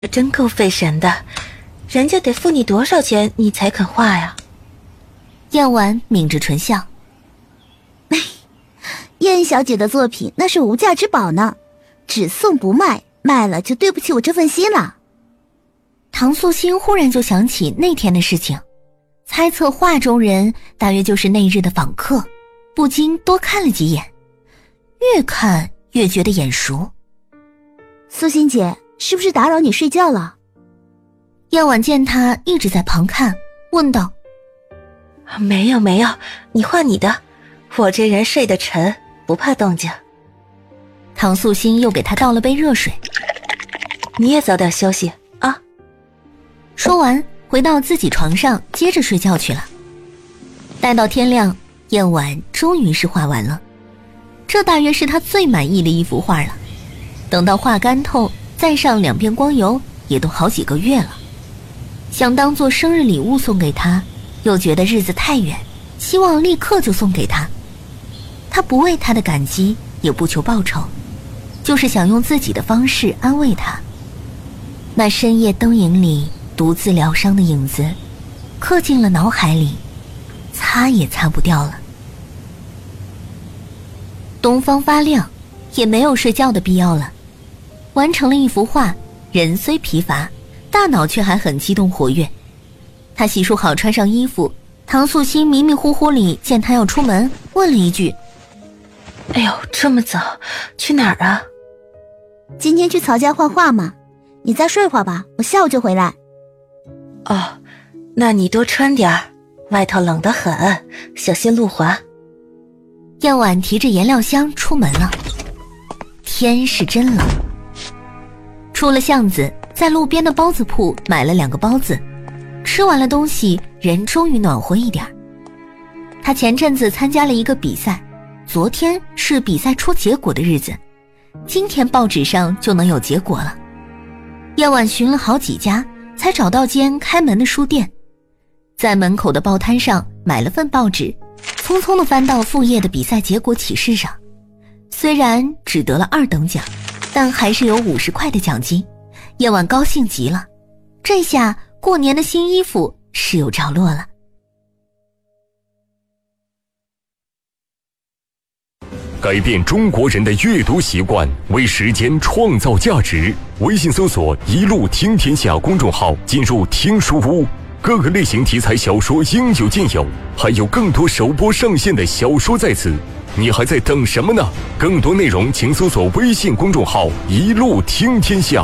真够费神的，人家得付你多少钱你才肯画呀？ 燕婉抿着唇笑。 燕小姐的作品那是无价之宝呢，只送不卖，卖了就对不起我这份心了。 唐素心忽然就想起那天的事情，猜测画中人大约就是那日的访客，不禁多看了几眼，越看越觉得眼熟。 素心姐，是不是打扰你睡觉了？ 燕婉见他一直在旁看，问道。 没有，你画你的，我这人睡得沉，不怕动静。 唐素心又给他倒了杯热水。 你也早点休息啊。 说完回到自己床上接着睡觉去了。待到天亮，燕婉终于是画完了，这大约是他最满意的一幅画了。等到画干透，再上2遍光油，也都好几个月了。想当做生日礼物送给他，又觉得日子太远，希望立刻就送给他。他不为他的感激，也不求报酬，就是想用自己的方式安慰他。那深夜灯影里独自疗伤的影子，刻进了脑海里，擦也擦不掉了。东方发亮，也没有睡觉的必要了。完成了一幅画，人虽疲乏，大脑却还很激动活跃。他洗漱好穿上衣服，唐素心迷迷糊糊里见他要出门，问了一句： 哎呦，这么早去哪儿啊？ 今天去曹家画画嘛，你再睡会儿吧，我下午就回来。 哦，那你多穿点儿，外头冷得很，小心路滑。 燕婉提着颜料箱出门了，天是真冷。出了巷子，在路边的包子铺买了2个包子，吃完了东西，人终于暖和一点。他前阵子参加了一个比赛，昨天是比赛出结果的日子，今天报纸上就能有结果了。燕婉寻了好几家，才找到间开门的书店，在门口的报摊上买了份报纸，匆匆地翻到副页的比赛结果启事上。虽然只得了2等奖，但还是有50块的奖金。燕婉高兴极了，这下过年的新衣服是有着落了。 改变中国人的阅读习惯，为时间创造价值。微信搜索“一路听天下”公众号，进入听书屋，各个类型题材小说应有尽有，还有更多首播上线的小说在此。你还在等什么呢？更多内容请搜索微信公众号“一路听天下”。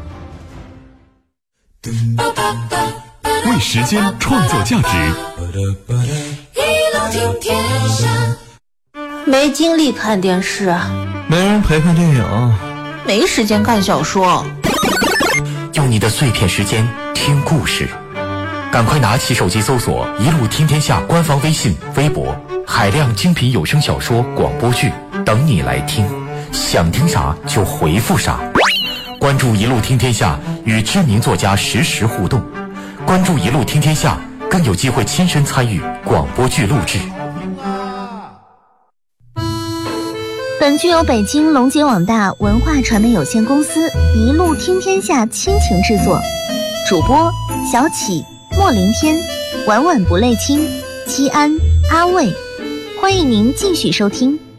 为时间创造价值。 一路听天下。 没精力看电视啊， 没人陪看电影， 没时间看小说。 用你的碎片时间听故事，赶快拿起手机搜索“一路听天下”官方微信、微博，海量精品有声小说、广播剧等你来听，想听啥就回复啥。关注“一路听天下”，与知名作家实时互动。关注“一路听天下”，更有机会亲身参与广播剧录制。 本剧由北京龙杰网大文化传媒有限公司一路听天下倾情制作，主播小启、莫凌天、晚晚不泪清、姬安、阿卫，欢迎您继续收听。